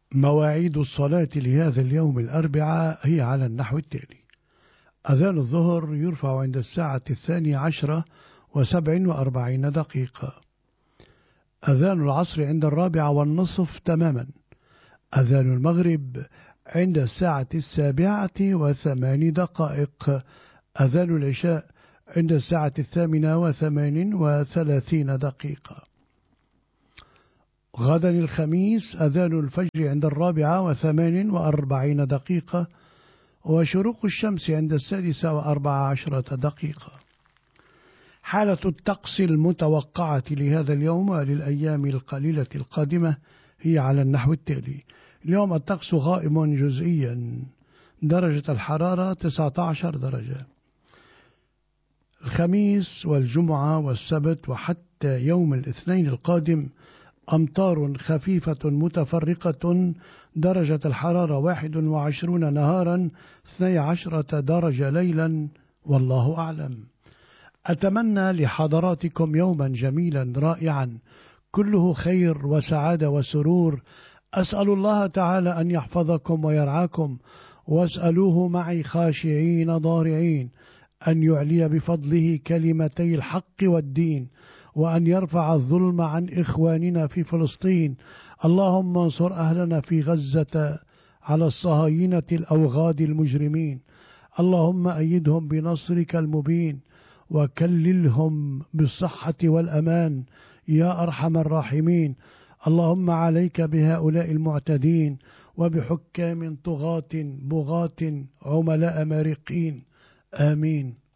مواعيد الصلاة لهذا اليوم الأربعاء هي على النحو التالي: أذان الظهر يرفع عند الساعة 12:47. أذان العصر عند 4:30 تماما. أذان المغرب عند الساعة 7:08. أذان العشاء عند الساعة 8:38. غدا الخميس أذان الفجر عند 4:48. وشروق الشمس عند 6:14. حالة الطقس المتوقعة لهذا اليوم وللأيام القليلة القادمة هي على النحو التالي: اليوم الطقس غائم جزئيا، درجة الحرارة 19 درجة. الخميس والجمعة والسبت وحتى يوم الاثنين القادم أمطار خفيفة متفرقة، درجة الحرارة 21 نهارا 12 درجة ليلا، والله أعلم. أتمنى لحضراتكم يوما جميلا رائعا كله خير وسعادة وسرور. أسأل الله تعالى أن يحفظكم ويرعاكم، واسألوه معي خاشعين ضارعين أن يعلي بفضله كلمتي الحق والدين، وأن يرفع الظلم عن إخواننا في فلسطين. اللهم انصر أهلنا في غزة على الصهاينة الأوغاد المجرمين. اللهم أيدهم بنصرك المبين، وكللهم بالصحة والأمان يا أرحم الراحمين. اللهم عليك بهؤلاء المعتدين وبحكام طغاة بغاة عملاء مارقين، آمين.